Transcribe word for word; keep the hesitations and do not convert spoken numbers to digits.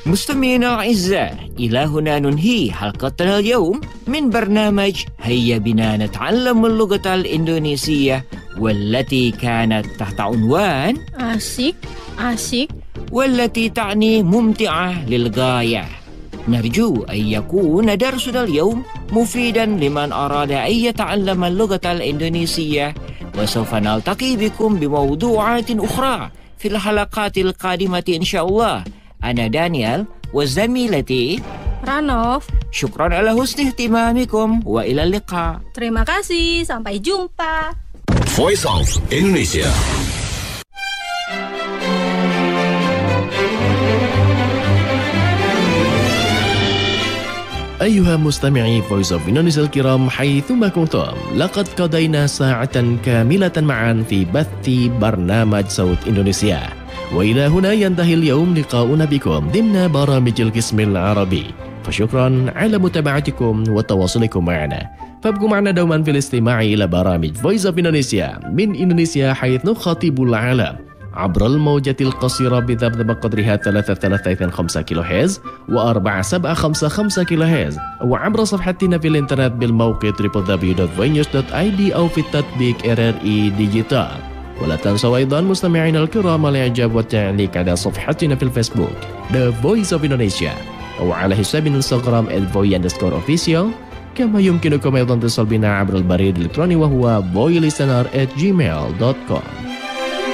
مستمعينا الأعزاء، إلى هنا ننهي حلقتنا اليوم من برنامج هيا بنا نتعلم اللغة الإندونيسية، والتي كانت تحت عنوان Asik, asik. والتي تعني ممتعة للغاية. نرجو أن يكون درسنا اليوم مفيدا لمن أراد أن يتعلم اللغة الإندونيسية، وسوف نلتقي بكم بموضوعات أخرى في الحلقات القادمة إن شاء الله. أنا دانيال وزميلتي Ranov, شكرا على حسن اهتمامكم وإلى اللقاء. terima kasih. Sampai jumpa. Voice of Indonesia. أيها مستمعي Voice of Indonesia الكرام حيثما كنتم، لقد قضينا ساعة كاملة معا في بث برنامج صوت إندونيسيا، وإلى هنا ينتهي اليوم لقاؤنا بكم ضمن برامج القسم العربي، فشكرا على متابعتكم وتواصلكم معنا. فابقوا معنا دوما في الاستماع إلى برامج Voice of Indonesia من إندونيسيا، حيث نخاطب العالم عبر الموجة القصيرة بذبذب قدرها ثلاثة ثلاثة اثنين خمسة كيلو هرتز وأربعة سبعة خمسة خمسة كيلو هرتز، وعبر صفحتنا في الإنترنت بالموقع دبليو دبليو دبليو دوت voinews دوت آي دي أو في التطبيق إر آر إي ديجيتال. ولا تنسوا أيضا مستمعينا الكرام الإعجاب والتعليق على صفحتنا في الفيسبوك The Voice of Indonesia، أو على حساب الانستغرام at voy underscore official. كما يمكنكم أيضا اتصال بنا عبر البريد الإلكتروني وهو voylistener at gmail دوت كوم.